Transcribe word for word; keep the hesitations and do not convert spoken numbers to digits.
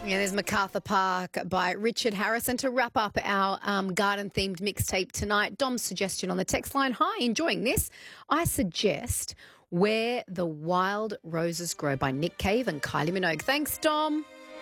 Yeah, there's MacArthur Park by Richard Harris. And to wrap up our um, garden-themed mixtape tonight, Dom's suggestion on the text line, hi, enjoying this. I suggest Where the Wild Roses Grow by Nick Cave and Kylie Minogue. Thanks, Dom.